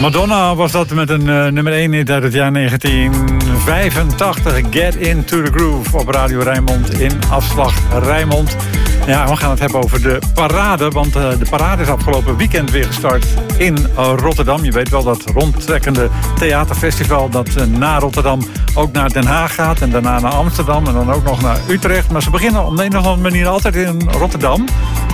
Madonna was dat met een nummer 1 hit uit het jaar 1985. Get Into The Groove op Radio Rijnmond in Afslag Rijnmond. Ja, we gaan het hebben over de parade. Want de parade is afgelopen weekend weer gestart in Rotterdam. Je weet wel, dat rondtrekkende theaterfestival dat na Rotterdam ook naar Den Haag gaat. En daarna naar Amsterdam en dan ook nog naar Utrecht. Maar ze beginnen op de een of andere manier altijd in Rotterdam.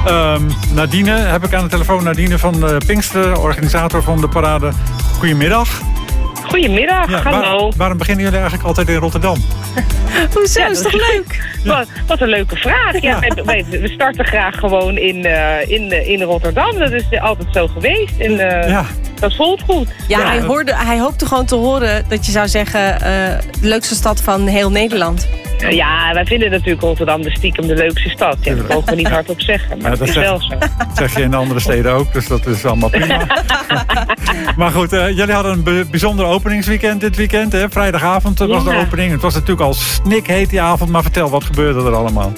Nadine, heb ik aan de telefoon. Nadine van Pinkster, organisator van de parade. Goedemiddag. Goedemiddag, ja, hallo. Waarom beginnen jullie eigenlijk altijd in Rotterdam? Hoezo, is toch leuk? Ja. Wat een leuke vraag. Ja, we starten graag gewoon in Rotterdam. Dat is altijd zo geweest. En dat voelt goed. Ja, hij hoopte gewoon te horen dat je zou zeggen... de leukste stad van heel Nederland. Ja, wij vinden natuurlijk Rotterdam stiekem de leukste stad. Ja, dat mogen we niet hardop zeggen, maar dat is wel zo. Dat zeg je in andere steden ook, dus dat is allemaal prima. Maar goed, jullie hadden een bijzonder openingsweekend dit weekend. Hè? Vrijdagavond was de opening. Het was natuurlijk al snikheet die avond, maar vertel, wat gebeurde er allemaal?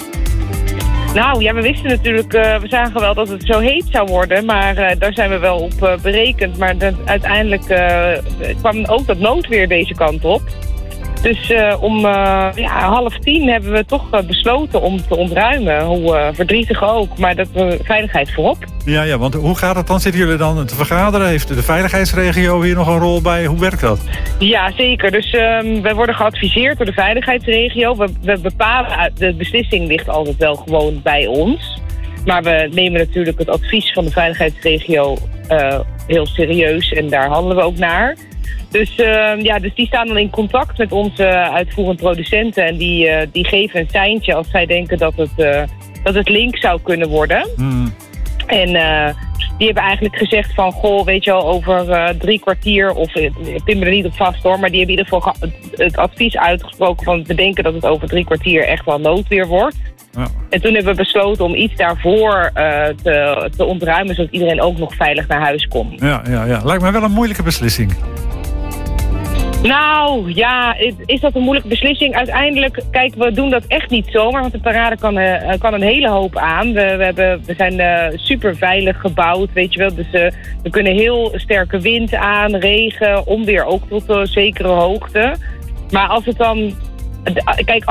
Nou ja, we wisten natuurlijk, we zagen wel dat het zo heet zou worden, maar daar zijn we wel op berekend. Maar uiteindelijk kwam ook dat noodweer deze kant op. Dus om 9:30 hebben we toch besloten om te ontruimen. Hoe verdrietig ook, maar dat veiligheid voorop. Ja, want hoe gaat het dan? Zitten jullie dan te vergaderen? Heeft de veiligheidsregio hier nog een rol bij? Hoe werkt dat? Ja, zeker. Dus wij worden geadviseerd door de veiligheidsregio. We bepalen, de beslissing ligt altijd wel gewoon bij ons. Maar we nemen natuurlijk het advies van de veiligheidsregio heel serieus en daar handelen we ook naar. Dus die staan dan in contact met onze uitvoerend producenten en die geven een seintje als zij denken dat het link zou kunnen worden. Mm. En die hebben eigenlijk gezegd van, goh, weet je wel, over 3 kwartier, of ik pin me er niet op vast hoor, maar die hebben in ieder geval het advies uitgesproken van we denken dat het over 3 kwartier echt wel noodweer wordt. Ja. En toen hebben we besloten om iets daarvoor te ontruimen, zodat iedereen ook nog veilig naar huis komt. Ja. Lijkt mij wel een moeilijke beslissing. Nou, ja, is dat een moeilijke beslissing? Uiteindelijk, kijk, we doen dat echt niet zomaar, want de parade kan een hele hoop aan. We zijn super veilig gebouwd, weet je wel. Dus we kunnen heel sterke wind aan, regen, onweer ook tot een zekere hoogte. Maar als het dan... Kijk,